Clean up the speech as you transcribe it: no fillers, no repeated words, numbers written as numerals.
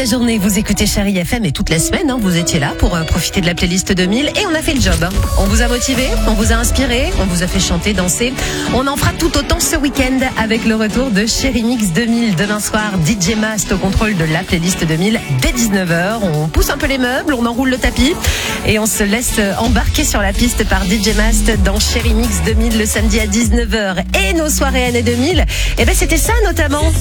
la journée, vous écoutez Chérie FM et toute la semaine, vous étiez là pour profiter de la playlist 2000 et on a fait le job. On vous a motivé, on vous a inspiré, on vous a fait chanter, danser. On en fera tout autant ce week-end avec le retour de Chérie Mix 2000. Demain soir, DJ Mast au contrôle de la playlist 2000 dès 19h. On pousse un peu les meubles, on enroule le tapis et on se laisse embarquer sur la piste par DJ Mast dans Chérie Mix 2000 le samedi à 19h. Et nos soirées années 2000, c'était ça notamment.